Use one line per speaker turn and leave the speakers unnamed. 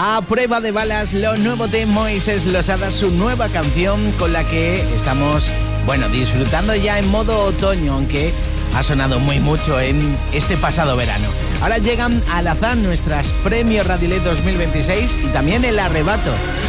A prueba de balas, lo nuevo de Moisés Losada, su nueva canción con la que estamos, disfrutando ya en modo otoño, aunque ha sonado muy mucho en este pasado verano. Ahora llegan al azar nuestras Premios Radiolé 2026 y también el arrebato